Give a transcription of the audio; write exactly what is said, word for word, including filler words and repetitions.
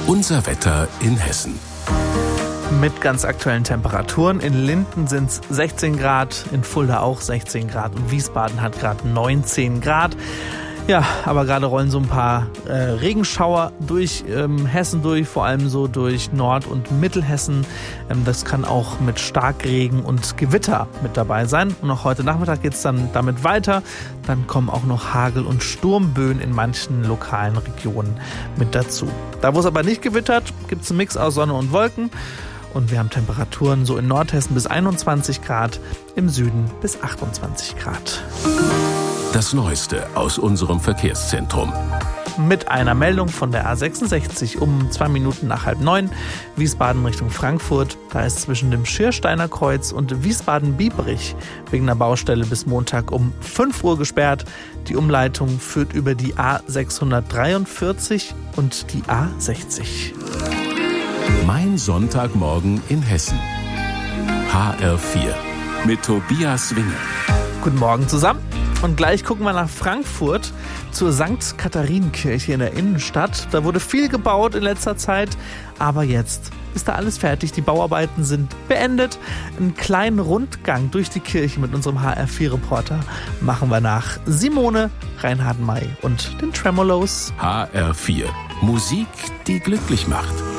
Unser Wetter in Hessen. Mit ganz aktuellen Temperaturen. In Linden sind es sechzehn Grad, in Fulda auch sechzehn Grad und Wiesbaden hat gerade neunzehn Grad. Ja, aber gerade rollen so ein paar äh, Regenschauer durch ähm, Hessen durch, vor allem so durch Nord- und Mittelhessen. Ähm, das kann auch mit Starkregen und Gewitter mit dabei sein. Und auch heute Nachmittag geht es dann damit weiter. Dann kommen auch noch Hagel- und Sturmböen in manchen lokalen Regionen mit dazu. Da, wo es aber nicht gewittert, gibt es einen Mix aus Sonne und Wolken. Und wir haben Temperaturen so in Nordhessen bis einundzwanzig Grad, im Süden bis achtundzwanzig Grad. Das Neueste aus unserem Verkehrszentrum. Mit einer Meldung von der A sechsundsechzig um zwei Minuten nach halb neun, Wiesbaden Richtung Frankfurt. Da ist zwischen dem Schiersteiner Kreuz und Wiesbaden-Biebrich wegen der Baustelle bis Montag um fünf Uhr gesperrt. Die Umleitung führt über die A sechshundertdreiundvierzig und die A sechzig. Mein Sonntagmorgen in Hessen. H R vier mit Tobias Winge. Guten Morgen zusammen. Und gleich gucken wir nach Frankfurt zur Sankt Katharinenkirche in der Innenstadt. Da wurde viel gebaut in letzter Zeit, aber jetzt ist da alles fertig. Die Bauarbeiten sind beendet. Einen kleinen Rundgang durch die Kirche mit unserem H R vier Reporter machen wir nach Simone, Reinhard May und den Tremolos. H R vier. Musik, die glücklich macht.